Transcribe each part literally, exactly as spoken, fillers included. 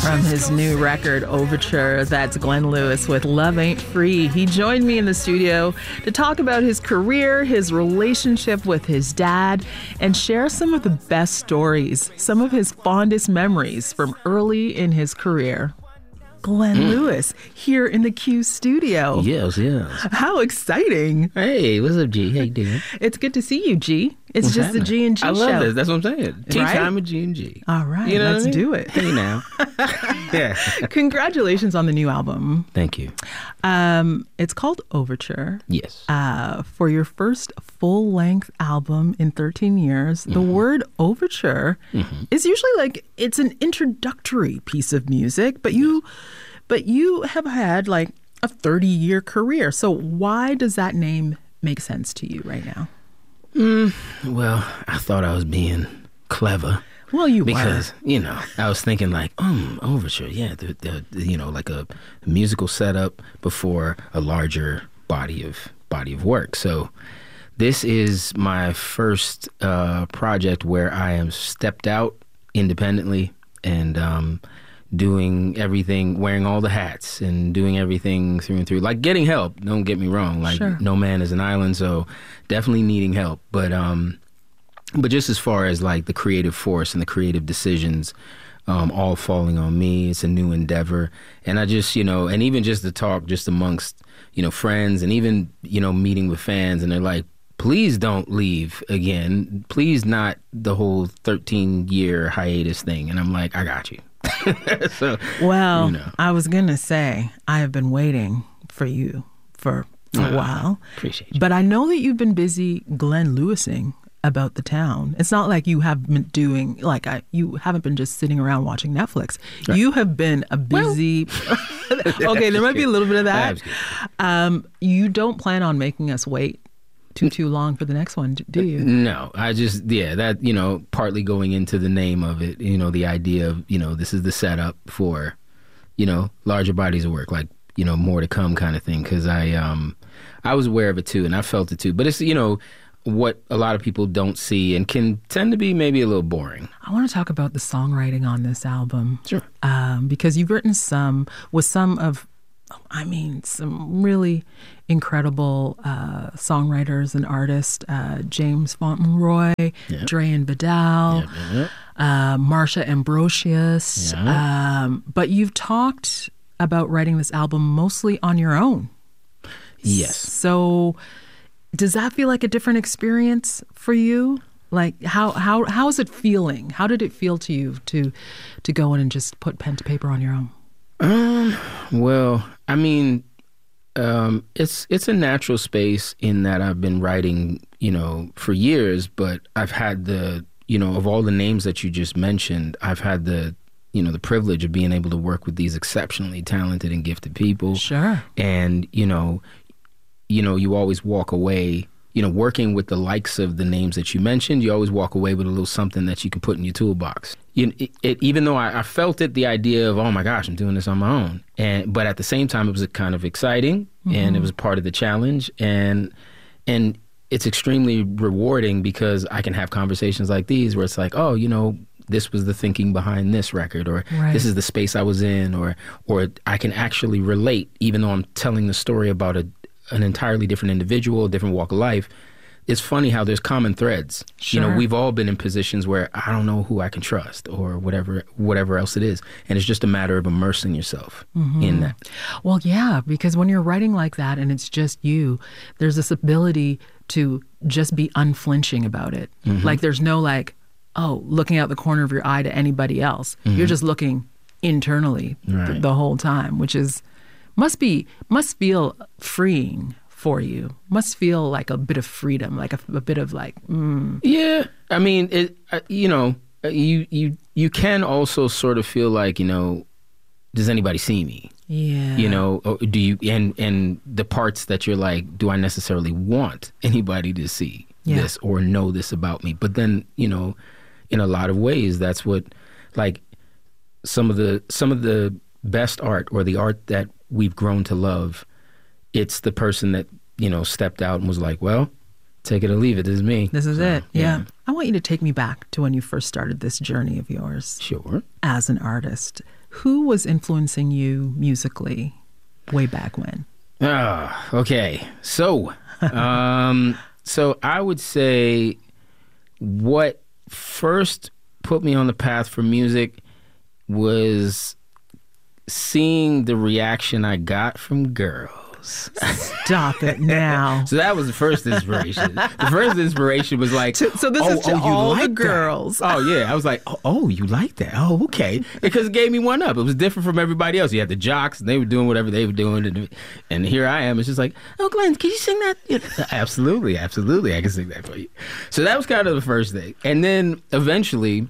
From his new record, Overture, that's Glenn Lewis with Love Ain't Free. He joined me in the studio to talk about his career, his relationship with his dad, and share some of the best stories, some of his fondest memories from early in his career. Glenn mm. Lewis here in the Q studio. Yes, yes. How exciting. Hey, what's up, G? How you doing? It's good to see you, G. It's What's just happening? the G and G show. I love this. That's what I'm saying. Tea right? time with G and G. All right, you know let's what I mean? do it. Hey, now. Yeah. Congratulations on the new album. Thank you. Um, it's called Overture. Yes. Uh, for your first full-length album in thirteen years, mm-hmm. the word overture mm-hmm. is usually like it's an introductory piece of music, but you, but you have had like a thirty-year career. So why does that name make sense to you right now? Mm, well, I thought I was being clever. Well, you because, were. you know, I was thinking like, um, overture, yeah, the, the, you know, like a musical setup before a larger body of body of work. So this is my first uh, project where I am stepped out independently and um, doing everything, wearing all the hats and doing everything through and through. Like getting help, don't get me wrong. Like sure. no man is an island, so definitely needing help. But um, but just as far as like the creative force and the creative decisions, um, all falling on me. It's a new endeavor. And I just, you know, and even just the talk just amongst, you know, friends and even, you know, meeting with fans, and they're like, please don't leave again. Please not the whole thirteen year hiatus thing. And I'm like, I got you. so, well, you know. I was going to say, I have been waiting for you for a uh, while. Appreciate you. But I know that you've been busy Glenn Lewising about the town. It's not like you have been doing, like, I, you haven't been just sitting around watching Netflix. Right. You have been a busy... Well, okay, there might be a little bit of that. Um, you don't plan on making us wait too, too long for the next one, do you? No, I just, yeah, that, you know, partly going into the name of it, you know, the idea of, you know, this is the setup for, you know, larger bodies of work, like, you know, more to come kind of thing. Cause I, um, I was aware of it too, and I felt it too, but it's, you know, what a lot of people don't see and can tend to be maybe a little boring. I want to talk about the songwriting on this album. Sure. Um, because you've written some with some of, I mean, some really incredible uh, songwriters and artists, uh, James Fauntleroy, yep. Drayan Vidal, yep, yep, yep. Uh, Marsha Ambrosius. Yep. Um, but you've talked about writing this album mostly on your own. Yes. So does that feel like a different experience for you? Like how how how is it feeling? How did it feel to you to to go in and just put pen to paper on your own? Um, well, I mean, um, it's it's a natural space in that I've been writing, you know, for years, but I've had the, you know, of all the names that you just mentioned, I've had the, you know, the privilege of being able to work with these exceptionally talented and gifted people. Sure. And, you know, you know, you always walk away, you know, working with the likes of the names that you mentioned, you always walk away with a little something that you can put in your toolbox. You, it, it, even though I, I felt it, the idea of, oh my gosh, I'm doing this on my own. And but at the same time, it was kind of exciting, mm-hmm. and it was part of the challenge. And and it's extremely rewarding because I can have conversations like these where it's like, oh, you know, this was the thinking behind this record, or right. this is the space I was in, or or I can actually relate, even though I'm telling the story about a an entirely different individual, a different walk of life. It's funny how there's common threads. Sure. You know, we've all been in positions where I don't know who I can trust or whatever whatever else it is. And it's just a matter of immersing yourself mm-hmm. in that. Well, yeah, because when you're writing like that and it's just you, there's this ability to just be unflinching about it. Mm-hmm. Like there's no like, oh, looking out the corner of your eye to anybody else. Mm-hmm. You're just looking internally right. th- the whole time, which is must be must feel freeing for you. Must feel like a bit of freedom, like a, a bit of like mm. Yeah, I mean it, uh, you know, you you you can also sort of feel like, you know, does anybody see me? Yeah, you know, or do you and and the parts that you're like, do I necessarily want anybody to see yeah. this or know this about me? But then, you know, in a lot of ways, that's what, like, some of the some of the best art, or the art that we've grown to love, it's the person that, you know, stepped out and was like, well, take it or leave it. This is me. This is so, it. Yeah. yeah. I want you to take me back to when you first started this journey of yours. Sure. As an artist. Who was influencing you musically way back when? Ah, okay. So, um, so I would say what first put me on the path for music was seeing the reaction I got from girls. Stop it now. So that was the first inspiration. The first inspiration was like, so, so this oh, is to oh, you all like the girls. That? Oh yeah, I was like, oh, oh, you like that? Oh, okay. Because it gave me one up. It was different from everybody else. You had the jocks, and they were doing whatever they were doing, and, and here I am. It's just like, oh, Glenn, can you sing that? Yeah, absolutely, absolutely, I can sing that for you. So that was kind of the first thing, and then eventually,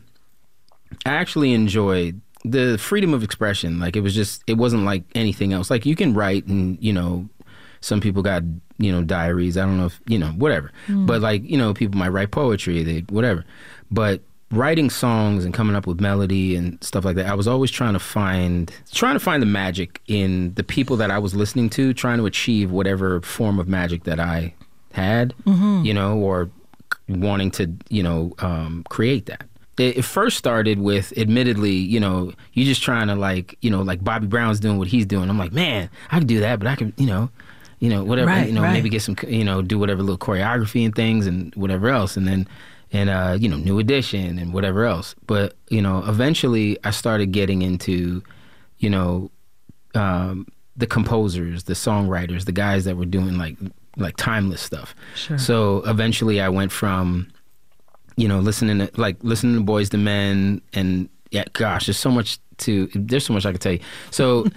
I actually enjoyed the freedom of expression. Like, it was just, it wasn't like anything else. Like, you can write, and, you know, some people got, you know, diaries. I don't know if, you know, whatever. Mm. But, like, you know, people might write poetry, they whatever. But writing songs and coming up with melody and stuff like that, I was always trying to find, trying to find the magic in the people that I was listening to, trying to achieve whatever form of magic that I had, mm-hmm. you know, or wanting to, you know, um, create that. It first started with, admittedly, you know, you just trying to, like, you know, like Bobby Brown's doing what he's doing. I'm like, man, I can do that, but I can, you know, you know, whatever, right, you know, right. maybe get some, you know, do whatever little choreography and things and whatever else. And then, and, uh, you know, New Edition and whatever else. But, you know, eventually I started getting into, you know, um, the composers, the songwriters, the guys that were doing, like, like timeless stuff. Sure. So eventually I went from, you know, listening to, like, listening to Boyz two Men, and, yeah, gosh, there's so much to, there's so much I could tell you. So,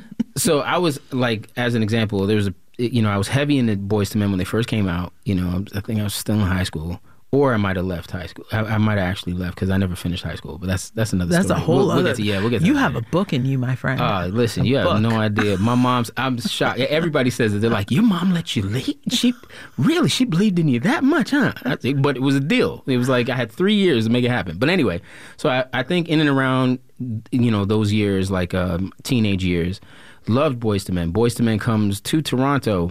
so I was, like, as an example, there was a, you know, I was heavy into Boyz two Men when they first came out. You know, I think I was still in high school, or I might have left high school. I, I might have actually left because I never finished high school. But that's that's another. That's story. a whole we'll, other. We'll get to, yeah, we'll get to you that have later. a book in you, my friend. Uh, listen, a you have book. no idea. My mom's. I'm shocked. Everybody says it. They're like, your mom let you lead? She really? She believed in you that much, huh? I think, but it was a deal. It was like I had three years to make it happen. But anyway, so I, I think in and around, you know, those years, like um, teenage years, loved Boyz two Men. Boyz two Men comes to Toronto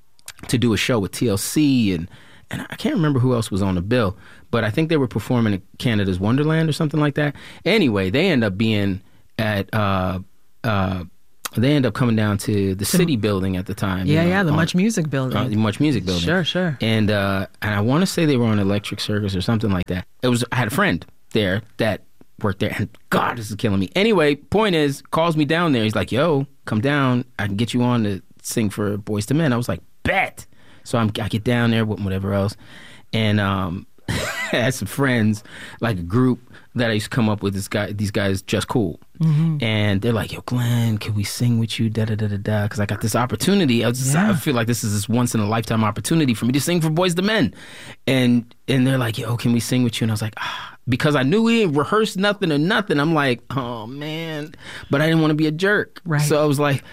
to do a show with T L C, and and I can't remember who else was on the bill, but I think they were performing at Canada's Wonderland or something like that. Anyway, they end up being at, uh, uh, they end up coming down to the City Building at the time. Yeah, you know, yeah, the on, Much Music Building. Uh, the Much Music Building. Sure, sure. And uh, and I want to say they were on Electric Circus or something like that. It was, I had a friend there that worked there, and God, this is killing me. Anyway, point is, calls me down there. He's like, yo, come down. I can get you on to sing for Boyz two Men. I was like, bet. So I'm, I get down there with whatever else, and um, I had some friends, like a group that I used to come up with. This guy, these guys, Just Cool, mm-hmm. and they're like, "Yo, Glenn, can we sing with you?" Da da da da da. Because I got this opportunity. I, was just, yeah. I feel like this is this once in a lifetime opportunity for me to sing for Boyz two Men, and and they're like, "Yo, can we sing with you?" And I was like, ah. Because I knew we didn't rehearse nothing or nothing. I'm like, oh man, but I didn't want to be a jerk, right? So I was like,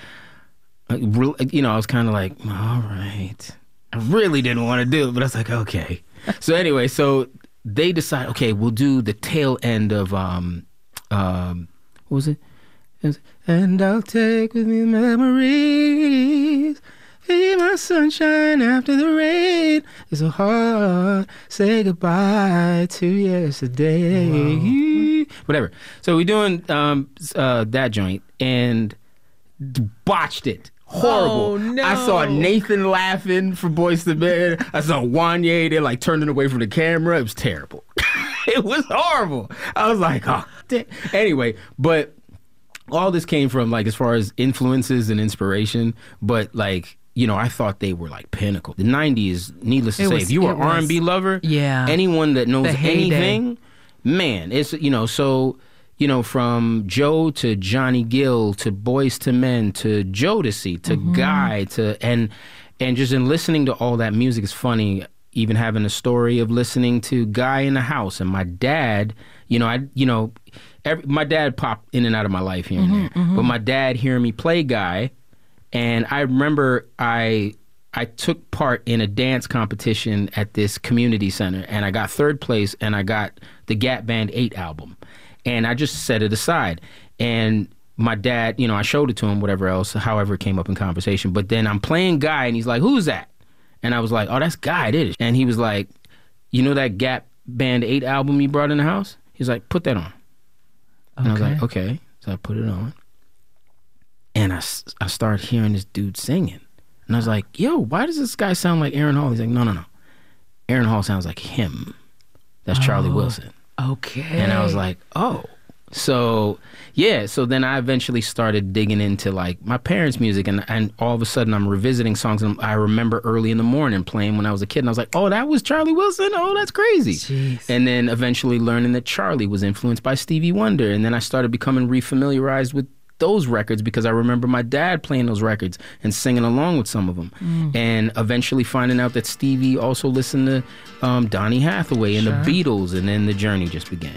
you know, I was kind of like, all right. I really didn't want to do it, but I was like, okay. So anyway, so they decide, okay, we'll do the tail end of, um, um, what was it? It was, and I'll take with me memories, be my sunshine after the rain. It's so hard, say goodbye to yesterday. Whoa. Whatever. So we're doing um, uh, that joint, and botched it. Horrible. Oh, no. I saw Nathan laughing for Boyz two Men. I saw Wanye, they're like turning away from the camera. It was terrible. It was horrible. I was like, oh, damn. Anyway, but all this came from, like, as far as influences and inspiration, but, like, you know, I thought they were like pinnacle. The nineties, needless to it say, was, if you were an R and B lover, yeah, anyone that knows the anything, man, it's, you know, so... You know, from Joe to Johnny Gill to Boyz two Men to Jodeci to mm-hmm. Guy to and and just in listening to all that music is funny. Even having a story of listening to Guy in the House, and my dad, you know, I you know, every, my dad popped in and out of my life here mm-hmm, and there, mm-hmm. but my dad hearing me play Guy, and I remember I I took part in a dance competition at this community center, and I got third place, and I got the Gap Band eight album. And I just set it aside. And my dad, you know, I showed it to him, whatever else, however it came up in conversation. But then I'm playing Guy, and he's like, who's that? And I was like, oh, that's Guy, did it? And he was like, you know that Gap Band eight album you brought in the house? He's like, put that on. Okay. And I was like, okay. So I put it on. And I, I started hearing this dude singing. And I was like, yo, why does this guy sound like Aaron Hall? He's like, no, no, no. Aaron Hall sounds like him. That's oh, Charlie Wilson. Okay. And I was like, oh. So, yeah. So then I eventually started digging into, like, my parents' music. And, and all of a sudden, I'm revisiting songs. And I remember early in the morning playing when I was a kid. And I was like, oh, that was Charlie Wilson? Oh, that's crazy. Jeez. And then eventually learning that Charlie was influenced by Stevie Wonder. And then I started becoming refamiliarized with those records because I remember my dad playing those records and singing along with some of them. Mm. And eventually finding out that Stevie also listened to um, Donny Hathaway and sure. the Beatles, and then the journey just began.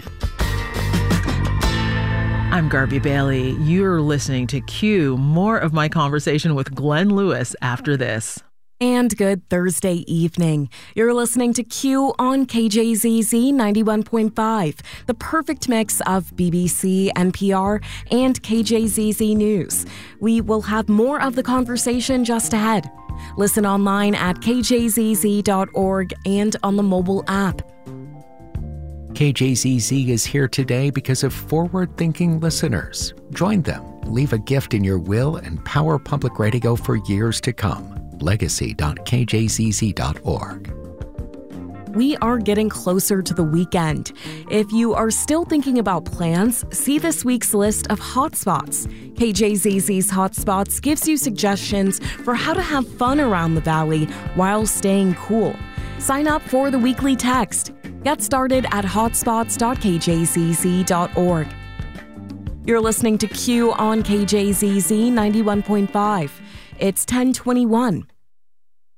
I'm Garby Bailey. You're listening to Q. More of my conversation with Glenn Lewis after this. And good Thursday evening. You're listening to Q on K J Z Z ninety-one point five, the perfect mix of B B C, N P R, and K J Z Z News. We will have more of the conversation just ahead. Listen online at k j z z dot org and on the mobile app. K J Z Z is here today because of forward-thinking listeners. Join them, leave a gift in your will, and power public radio for years to come. legacy dot k j z z dot org. We are getting closer to the weekend. If you are still thinking about plans, see this week's list of hotspots. K J Z Z's Hotspots gives you suggestions for how to have fun around the valley while staying cool. Sign up for the weekly text. Get started at hotspots dot k j z z dot org. You're listening to Q on K J Z Z ninety-one point five. It's ten twenty-one.